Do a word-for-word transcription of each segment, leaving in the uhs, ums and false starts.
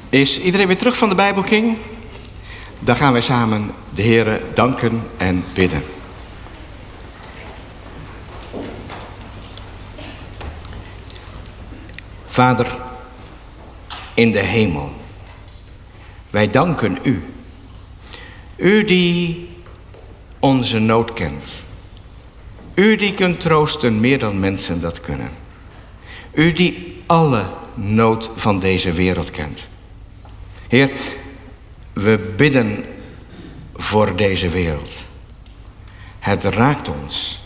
Is iedereen weer terug van de Bijbelking? Dan gaan wij samen de Heere danken en bidden. Vader in de hemel, wij danken u. U die onze nood kent. U die kunt troosten meer dan mensen dat kunnen. U die alle nood van deze wereld kent. Heer, we bidden voor deze wereld. Het raakt ons.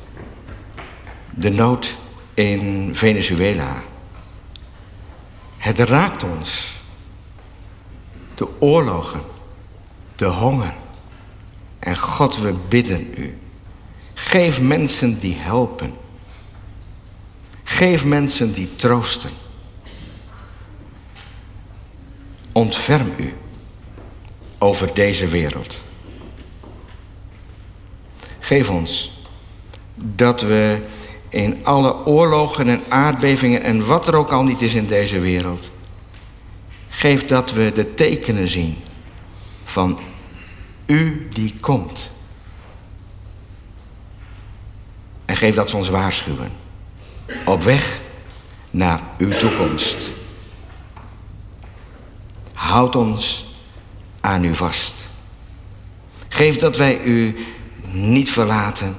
De nood in Venezuela. Het raakt ons. De oorlogen. De honger. En God, we bidden u. Geef mensen die helpen. Geef mensen die troosten. Ontferm u over deze wereld. Geef ons dat we in alle oorlogen en aardbevingen en wat er ook al niet is in deze wereld, geef dat we de tekenen zien van u die komt. En geef dat ze ons waarschuwen op weg naar uw toekomst. Houd ons aan u vast. Geef dat wij u niet verlaten,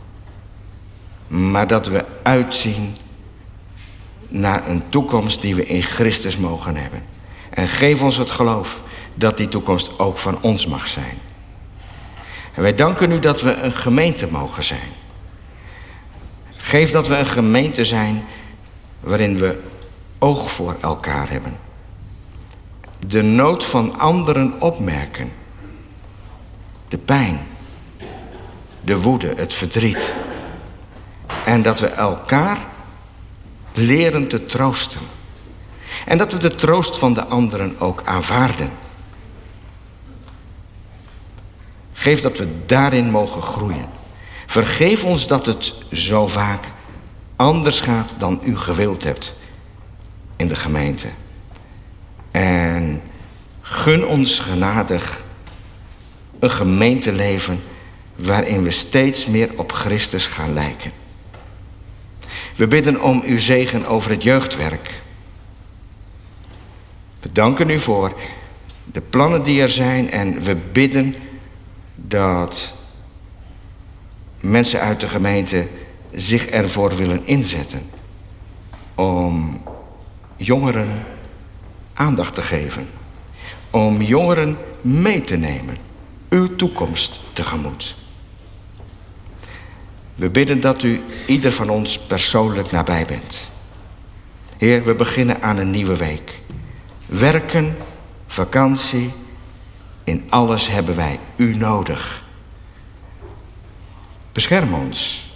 maar dat we uitzien naar een toekomst die we in Christus mogen hebben. En geef ons het geloof dat die toekomst ook van ons mag zijn. En wij danken u dat we een gemeente mogen zijn. Geef dat we een gemeente zijn waarin we oog voor elkaar hebben. De nood van anderen opmerken. De pijn. De woede, het verdriet. En dat we elkaar leren te troosten. En dat we de troost van de anderen ook aanvaarden. Geef dat we daarin mogen groeien. Vergeef ons dat het zo vaak anders gaat dan u gewild hebt in de gemeente. En gun ons genadig een gemeenteleven waarin we steeds meer op Christus gaan lijken. We bidden om uw zegen over het jeugdwerk. We danken u voor de plannen die er zijn en we bidden dat mensen uit de gemeente zich ervoor willen inzetten om jongeren aandacht te geven. Om jongeren mee te nemen. Uw toekomst tegemoet. We bidden dat u ieder van ons persoonlijk nabij bent. Heer, we beginnen aan een nieuwe week. Werken, vakantie, in alles hebben wij u nodig. Bescherm ons.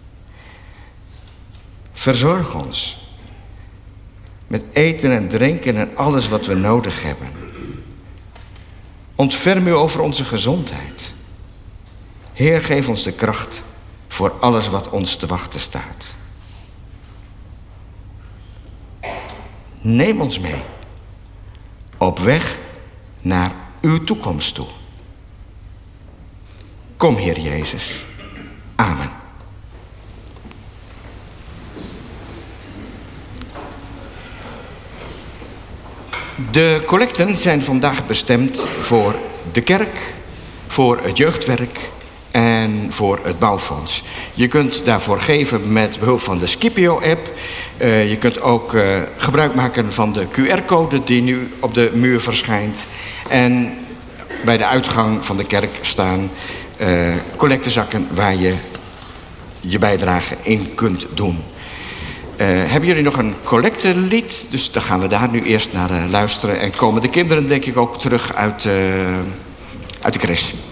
Verzorg ons. Met eten en drinken en alles wat we nodig hebben. Ontferm u over onze gezondheid. Heer, geef ons de kracht voor alles wat ons te wachten staat. Neem ons mee. Op weg naar uw toekomst toe. Kom, Heer Jezus. Amen. De collecten zijn vandaag bestemd voor de kerk, voor het jeugdwerk en voor het bouwfonds. Je kunt daarvoor geven met behulp van de Scipio-app. Uh, je kunt ook uh, gebruik maken van de Q R-code die nu op de muur verschijnt. En bij de uitgang van de kerk staan uh, collectezakken waar je je bijdrage in kunt doen. Uh, hebben jullie nog een collectelied? Dus dan gaan we daar nu eerst naar uh, luisteren. En komen de kinderen denk ik ook terug uit, uh, uit de crash.